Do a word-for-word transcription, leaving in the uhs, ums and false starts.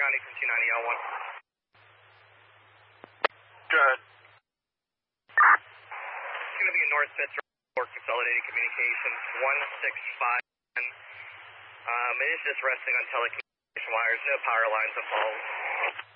Gandhi from two ninety L one. Good. It's going to be a North Fitz for Consolidated Communications, one six five. Um, it is just resting on telecommunication wires, no power lines involved.